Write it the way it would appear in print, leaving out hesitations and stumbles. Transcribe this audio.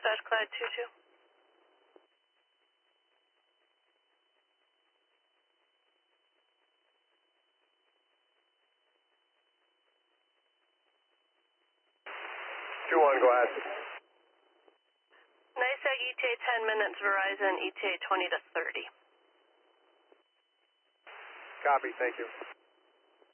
dispatch Clyde 22. Go ahead. NYSEG ETA 10 minutes, Verizon ETA 20 to 30. Copy, thank you.